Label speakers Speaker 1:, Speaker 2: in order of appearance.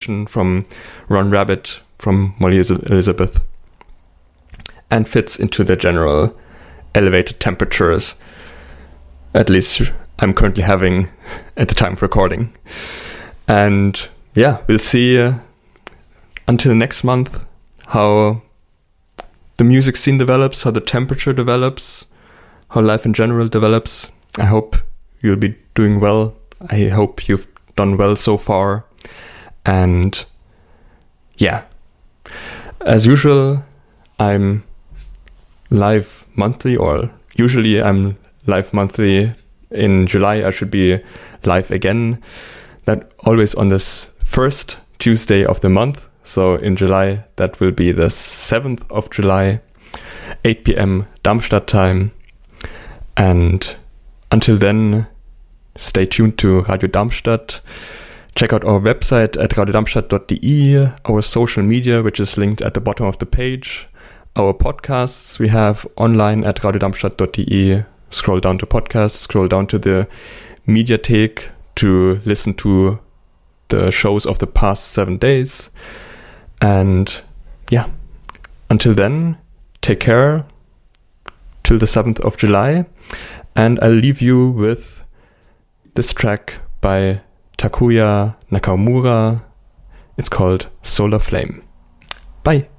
Speaker 1: inspiration from Ron Rabbit, from Molly Elizabeth, and fits into the general elevated temperatures, at least I'm currently having at the time of recording. And yeah, we'll see until next month how the music scene develops, how the temperature develops, how life in general develops. I hope you'll be doing well. I hope you've done well so far. And yeah, as usual, I'm live monthly, or usually I'm live monthly. In July, I should be live again. That always on this first Tuesday of the month. So in July, that will be the 7th of July, 8 p.m. Darmstadt time. And until then, stay tuned to Radio Darmstadt. Check out our website at radiodarmstadt.de, our social media, which is linked at the bottom of the page, our podcasts we have online at radiodarmstadt.de. Scroll down to podcasts, scroll down to the Mediathek to listen to the shows of the past 7 days. And yeah, until then, take care till the 7th of July. And I'll leave you with this track by Takuya Nakamura. It's called Solar Flame. Bye.